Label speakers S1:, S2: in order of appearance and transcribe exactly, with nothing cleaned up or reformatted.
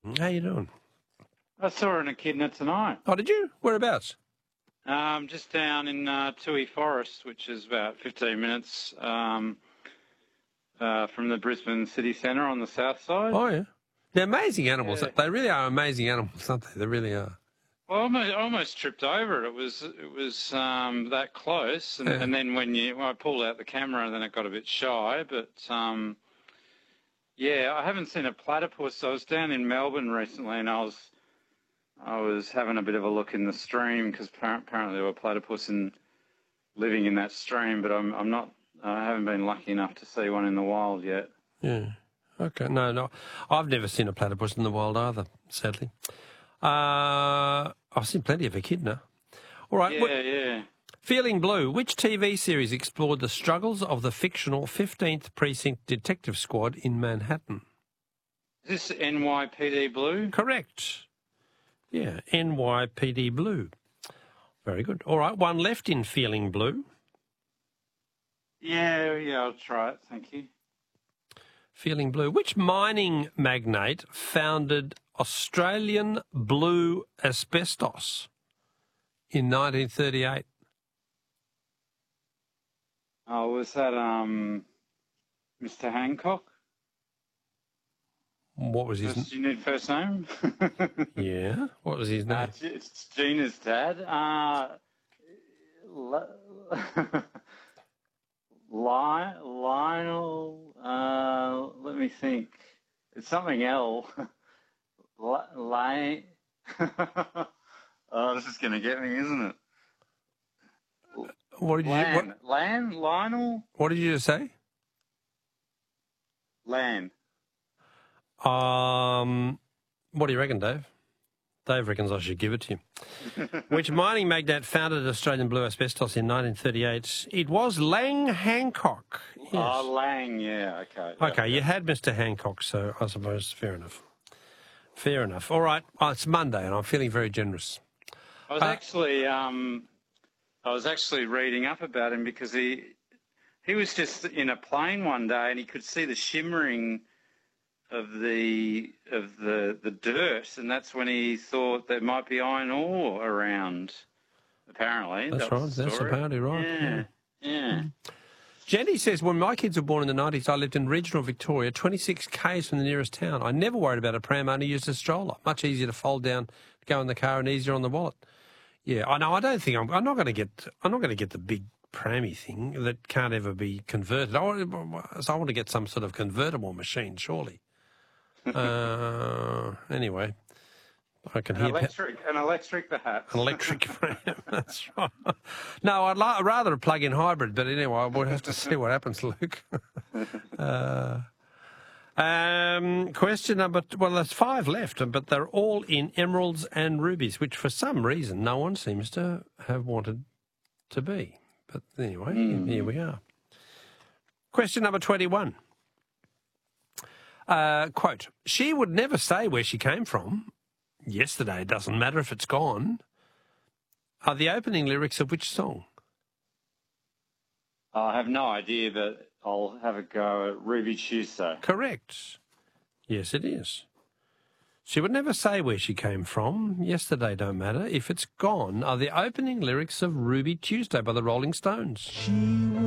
S1: How you doing?
S2: I saw her in Echidna tonight.
S1: Oh, did you? Whereabouts?
S2: Um, just down in uh, Toohey Forest, which is about fifteen minutes um, uh, from the Brisbane city centre on the south side.
S1: Oh, yeah. They're amazing animals.
S2: Yeah.
S1: They really are amazing animals, aren't they? They really are.
S2: Well, I almost, I almost tripped over it. It was it was um, that close, and,
S1: Yeah.
S2: and then when you when I pulled out the camera, then it got a bit shy. But um, yeah, I haven't seen a platypus. I was down in Melbourne recently, and I was I was having a bit of a look in the stream because apparently there were platypus in, living in that stream, but I'm I'm not. I haven't been lucky enough to see one in the wild yet.
S1: Yeah. Okay. No, no. I've never seen a platypus in the wild either, sadly. Uh, I've seen plenty of echidna. All right.
S2: Yeah, yeah.
S1: Feeling Blue. Which T V series explored the struggles of the fictional fifteenth Precinct Detective Squad in Manhattan?
S2: Is this N Y P D Blue?
S1: Correct. Yeah, N Y P D Blue. Very good. All right, one left in Feeling Blue.
S2: Yeah, yeah, I'll try it. Thank you.
S1: Feeling Blue. Which mining magnate founded Australian Blue Asbestos in nineteen thirty-eight?
S2: Oh, was that um, Mister Hancock?
S1: What was his
S2: name? Do you need first name?
S1: Yeah. What was his name?
S2: Uh, it's Gina's dad. Uh, Lionel. Uh, let me think. It's something L. Lane. Oh, this is going to get me, isn't it?
S1: What did you?
S2: Lan.
S1: What,
S2: Lan? Lionel?
S1: what did you just say?
S2: Lan.
S1: Um, what do you reckon, Dave? Dave reckons I should give it to you. Which mining magnate founded Australian Blue Asbestos in nineteen thirty-eight? It was Lang Hancock. Yes.
S2: Oh, Lang, yeah, okay.
S1: Okay,
S2: yep,
S1: you
S2: yep.
S1: had Mister Hancock, so I suppose fair enough. Fair enough. All right, oh, it's Monday and I'm feeling very generous.
S2: I was
S1: Uh,
S2: actually, um, I was actually reading up about him because he, he was just in a plane one day and he could see the shimmering of the of the the dirt, and that's when he thought there might be iron ore around. Apparently,
S1: That's
S2: that
S1: right.
S2: was the
S1: That's
S2: story.
S1: apparently right.
S2: Yeah, yeah.
S1: Jenny says, when my kids were born in the nineties, I lived in regional Victoria, twenty-six kays from the nearest town. I never worried about a pram, only used a stroller. Much easier to fold down, go in the car, and easier on the wallet. Yeah, I know. I don't think I'm. I'm not going to get. I'm not going to get the big prammy thing that can't ever be converted. I want, so I want to get some sort of convertible machine, surely. uh, anyway, I can
S2: An
S1: hear
S2: electric, an electric, perhaps.
S1: an electric pram. That's right. No, I'd li- rather a plug-in hybrid, but anyway, we'll have to see what happens, Luke. uh, um, question number. Well, there's five left, but they're all in emeralds and rubies, which for some reason no one seems to have wanted to be. But anyway, mm. here we are. Question number twenty-one. Uh, quote, she would never say where she came from. Yesterday doesn't matter if it's gone. Are the opening lyrics of which song?
S2: I have no idea, but I'll have a go at Ruby Tuesday.
S1: Correct. Yes, it is. She would never say where she came from. Yesterday don't matter. If it's gone are the opening lyrics of Ruby Tuesday by the Rolling Stones.
S3: She